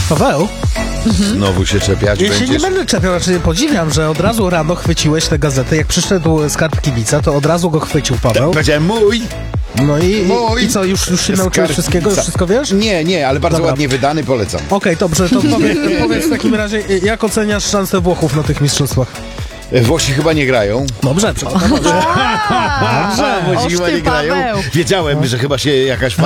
Paweł, Znowu się czepiać ja się nie będziesz. będę czepiał, raczej podziwiam, że od razu rano chwyciłeś tę gazetę. Jak przyszedł skarb kibica, to od razu go chwycił Paweł. Powiedziałem mój. No i Mój. co, już się nauczyłeś Skarb wszystkiego? Już kibica. wszystko wiesz? Nie, ale bardzo Dobra. ładnie wydany, polecam. Okej, dobrze, to powiedz w takim razie, jak oceniasz szanse Włochów na tych mistrzostwach? Włosi chyba nie grają. Dobrze, przekonam. Włosi chyba nie grają. Paweł. Wiedziałem, że chyba się jakaś